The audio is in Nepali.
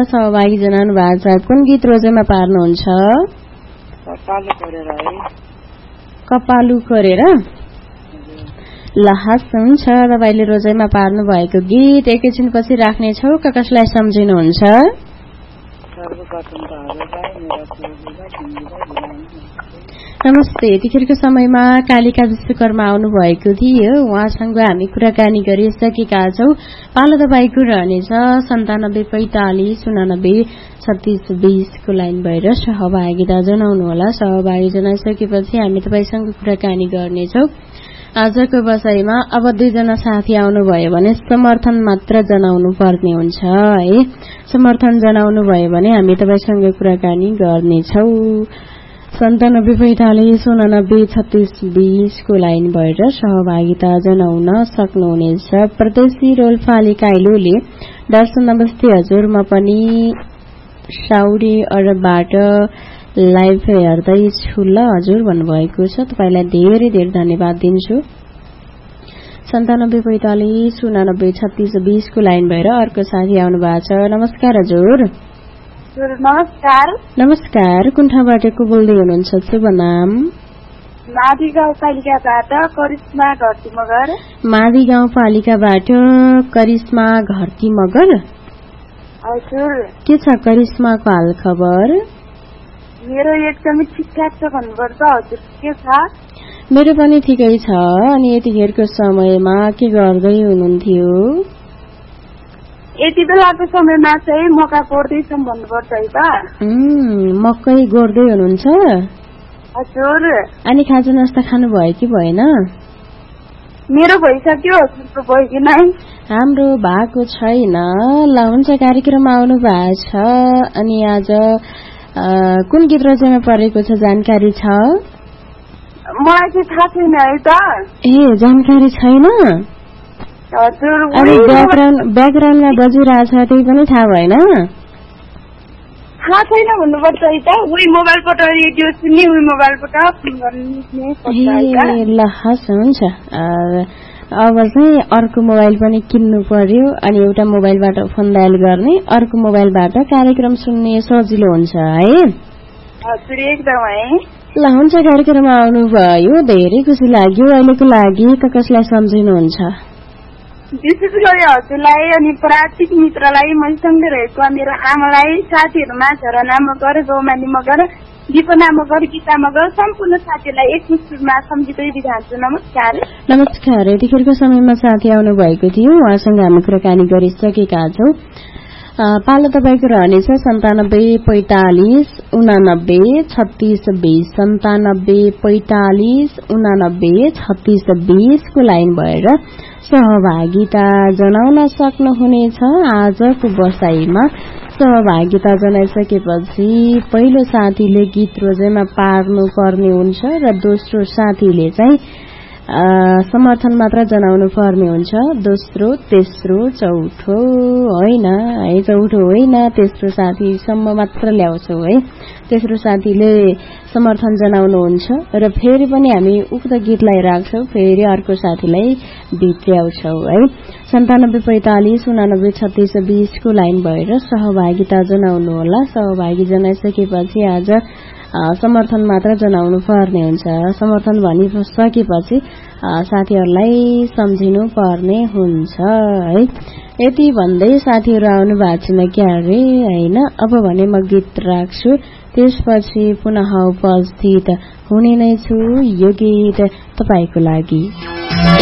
सहभागी जनाउनु भएको छ। कुन गीत रोजेमा पार्नुहुन्छ? कपालु कोरेर। ल हस् हुन्छ, तपाईले रोजेमा पार्नु भएको गीत एकैछिनपछि राख्नेछौ। कसलाई सम्झिनुहुन्छ? नमस्ते। यतिखेरको समयमा कालिका विश्वकर्मा आउनु भएको थियो, उहाँसँग हामी कुराकानी गरिसकेका छौं। पालो तपाईँको रहनेछ 9745893620 को लाइन भएर सहभागिता जनाउनुहोला। सहभागी जनाइसकेपछि हामी तपाईसँग कुराकानी गर्नेछौं। आजको बसाईमा अब 2 जना साथी आउनुभयो भने समर्थन मात्र जनाउनु पर्ने हुन्छ है। समर्थन जनाउनु भयो भने हामी तपाईसँग कुराकानी गर्नेछौं। 9745893620 को लाइन भएर सहभागिता जनाउन सक्नुहुनेछ। प्रदेशी रोल्पाली काइलोले दर्शन नमस्ते हजुर, म पनि साउडी अरबबाट लाइभ हेर्दैछु ल हजुर भन्नुभएको छ। तपाईलाई धेरै धेरै धन्यवाद दिन्छु। 9745893620 को लाइन भएर अर्को साथी आउनु भएको छ। नमस्कार हजुर। नमस्कार। नमस्कार। कुन ठाउँबाट को बोल्दै हुनुहुन्छ? शुभ नाम? मादी गाउँपालिकाबाट करिश्मा घरती मगर। मादी गाउँपालिकाबाट करिश्मा घरती मगर। हजुर। के छ करिश्माको हाल खबर? मेरो एकदमै ठिकठाक छ भन्नुपर्छ। हजुर के छ? मेरो पनि ठिकै छ। अनि यतिखेरको समयमा के गर्दै हुनुहुन्थ्यो? यति बेलाको समयमा चाहिँ मकै गोड्दैछौँ भन्नुपर्छ है त। मकै गोड्दै हुनुहुन्छ? हजुर। अनि खाजा नास्ता खानु भयो कि भएन? मेरो भइसक्यो, हजुरको भयो कि नै? हाम्रो भएको छैन। ल हुन्छ, कार्यक्रममा आउनु भएको छ। अनि आज कुन गीत रोजेमा परेको छ जानकारी छ? मलाई चाहिँ थाहा छैन है त। ए जानकारी छैन? हजुर। अनि ब्याकग्राउन्डमा बजिरहेछ त्यही पनि थाहा भएन? थाहा छैन भन्नुपर्छ है त। उही मोबाइलबाट रेडियो सुन्ने, उही मोबाइलबाट फोन गर्ने। ल हस् हुन्छ। अब चाहिँ अर्को मोबाइल पनि किन्नु पर्यो अनि एउटा मोबाइलबाट फोन डायल गर्ने, अर्को मोबाइलबाट कार्यक्रम सुन्ने सजिलो हुन्छ है। हजुर एकदम है। ल हुन्छ, कार्यक्रममा आउनुभयो धेरै खुसी लाग्यो। अहिलेको लागि कसलाई सम्झिनुहुन्छ? विशेष गरी हजुरलाई अनि प्राथिक मित्रलाई, मैसँगै रहेको मेरो आमालाई, साथीहरूमा झरना मगर, गौमानी मगर, दीपना मगर, गीता मगर, सम्पूर्ण साथीहरूलाई एक मुस्टुमा सम्झिँदै बिताउँछु। नमस्कार। नमस्कार। यतिखेरको समयमा साथी आउनु भएको थियो, उहाँसँग हामी कुराकानी गरिसकेका छौं। पालो तपाईँको रहनेछ 9745893620 9745893620 को लाइन भएर सहभागिता जनाउन सक्नुहुनेछ। आजको बसाईमा सहभागिता जनाइसकेपछि पहिलो साथीले गीत रोजेमा पार्नु पर्ने हुन्छ र दोस्रो साथीले चाहिँ समर्थन मात्र जनाउनु पर्ने हुन्छ। दोस्रो, तेस्रो, चौथो होइन है, चौथो होइन, तेस्रो साथीसम्म मात्र ल्याउँछौ है। तेस्रो साथीले समर्थन जनाउनुहुन्छ र फेरि पनि हामी उक्त गीतलाई राख्छौ, फेरि अर्को साथीलाई भित्र्याउँछौ है। 9745893620 को लाइन भएर सहभागिता जनाउनु होला। सहभागी जनाइसकेपछि आज समर्थन मात्र जनाउनु पर्ने हुन्छ। समर्थन भनिसकेपछि साथीहरूलाई सम्झिनु पर्ने हुन्छ है। यति भन्दै साथीहरू आउनु भएको छैन क्या अरे होइन। अब भने म गीत राख्छु, त्यसपछि पुनः उपस्थित हुने नै छु। यो गीत तपाईको लागि।